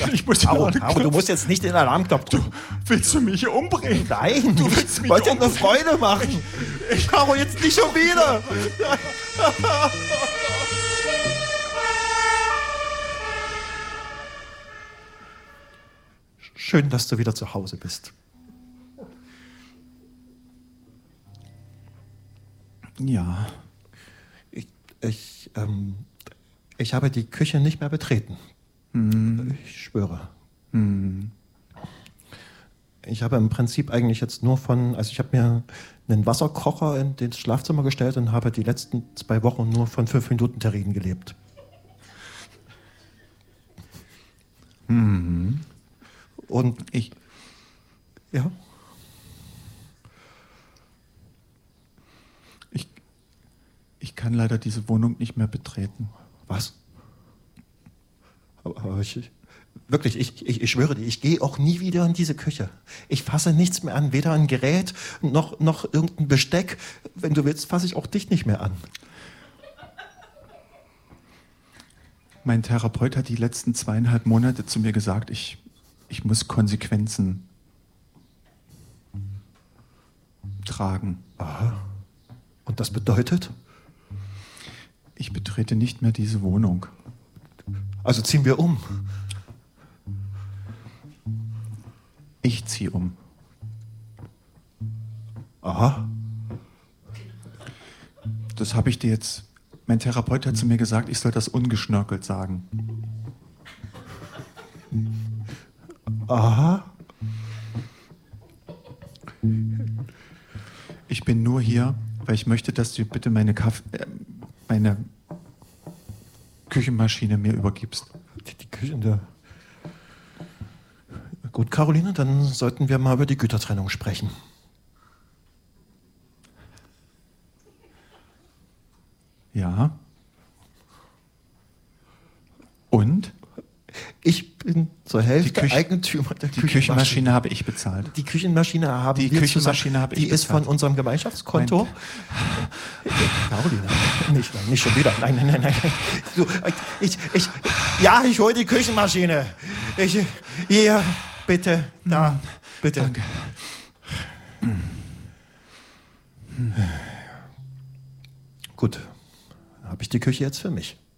Ich muss Aber du musst jetzt nicht den Alarmknopf drücken. Willst du mich umbringen? Nein, du willst mich wolltest ja eine Freude machen. Caro, jetzt nicht schon wieder. Schön, dass du wieder zu Hause bist. Ja. Ich habe die Küche nicht mehr betreten. Ich schwöre. Ich habe im Prinzip eigentlich jetzt nur ich habe mir einen Wasserkocher in das Schlafzimmer gestellt und habe die letzten 2 Wochen nur von 5-Minuten-Terrinen gelebt. Und ja. Ich kann leider diese Wohnung nicht mehr betreten. Was? Aber wirklich, ich schwöre dir, ich gehe auch nie wieder in diese Küche. Ich fasse nichts mehr an, weder ein Gerät noch irgendein Besteck. Wenn du willst, fasse ich auch dich nicht mehr an. Mein Therapeut hat die letzten 2,5 Monate zu mir gesagt, ich muss Konsequenzen tragen. Aha. Und das bedeutet? Ich betrete nicht mehr diese Wohnung. Also ziehen wir um. Ich ziehe um. Aha. Das habe ich dir jetzt... Mein Therapeut hat zu mir gesagt, ich soll das ungeschnörkelt sagen. Aha. Ich bin nur hier, weil ich möchte, dass du bitte meine Küchenmaschine mir übergibst. Die Küche... Gut, Caroline, dann sollten wir mal über die Gütertrennung sprechen. Ja. Und? Ich bin zur Hälfte Eigentümer der Küchenmaschine. Die Küchenmaschine habe ich bezahlt. Die Küchenmaschine haben die wir Küchenmaschine habe ich Die ist bezahlt. von unserem Gemeinschaftskonto. Caroline, nicht schon wieder. Nein. Du, ich hole die Küchenmaschine. Hier, bitte, da, bitte. Danke. Gut, dann habe ich die Küche jetzt für mich.